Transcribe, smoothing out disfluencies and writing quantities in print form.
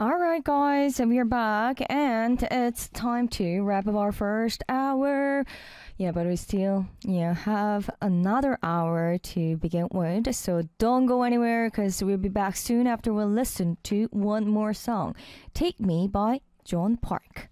All right, guys, and we're back, and it's time to wrap up our first hour. Yeah, but we still, have another hour to begin with. So don't go anywhere because we'll be back soon after we listen to one more song. Take Me by John Park.